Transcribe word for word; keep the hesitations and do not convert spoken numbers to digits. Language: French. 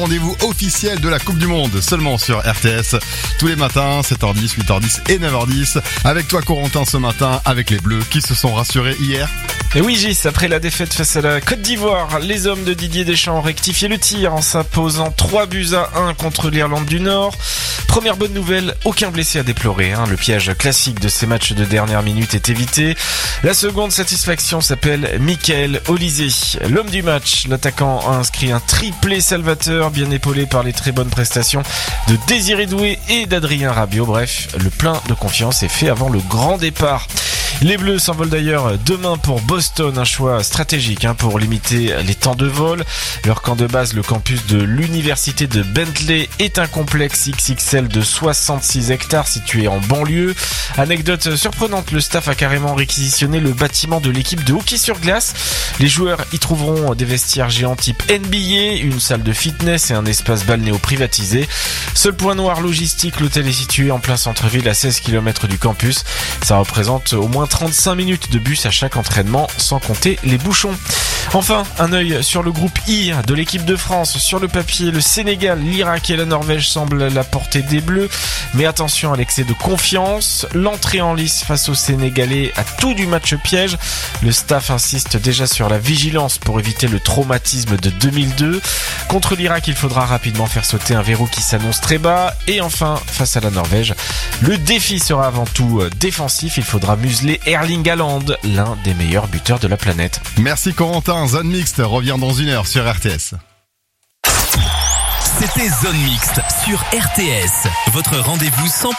Rendez-vous officiel de la Coupe du Monde seulement sur R T S tous les matins, sept heures dix, huit heures dix et neuf heures dix. Avec toi Corentin ce matin, avec les Bleus qui se sont rassurés hier. Et oui Gis, après la défaite face à la Côte d'Ivoire, les hommes de Didier Deschamps ont rectifié le tir en s'imposant trois buts à un contre l'Irlande du Nord. Première bonne nouvelle, aucun blessé à déplorer, hein. Le piège classique de ces matchs de dernière minute est évité. La seconde satisfaction s'appelle Michael Olysée. L'homme du match, l'attaquant a inscrit un triplé salvateur, bien épaulé par les très bonnes prestations de Désiré Doué et d'Adrien Rabiot. Bref, le plein de confiance est fait avant le grand départ. Les Bleus s'envolent d'ailleurs demain pour Boston, un choix stratégique hein, pour limiter les temps de vol. Leur camp de base, le campus de l'université de Bentley, est un complexe X X L de soixante-six hectares situé en banlieue. Anecdote surprenante, le staff a carrément réquisitionné le bâtiment de l'équipe de hockey sur glace. Les joueurs y trouveront des vestiaires géants type N B A, une salle de fitness et un espace balnéo privatisé. Seul point noir logistique, l'hôtel est situé en plein centre-ville à seize kilomètres du campus. Ça représente au moins trente-cinq minutes de bus à chaque entraînement, sans compter les bouchons. Enfin, un œil sur le groupe I de l'équipe de France. Sur le papier, le Sénégal, l'Irak et la Norvège semblent à la portée des Bleus. Mais attention à l'excès de confiance. L'entrée en lice face aux Sénégalais a tout du match piège. Le staff insiste déjà sur la vigilance pour éviter le traumatisme de deux mille deux. Contre l'Irak, il faudra rapidement faire sauter un verrou qui s'annonce très bas. Et enfin, face à la Norvège, le défi sera avant tout défensif. Il faudra museler Erling Haaland, l'un des meilleurs buteurs de la planète. Merci Corentin, Zone Mixte revient dans une heure sur R T S. C'était Zone Mixte sur R T S, votre rendez-vous cent pour cent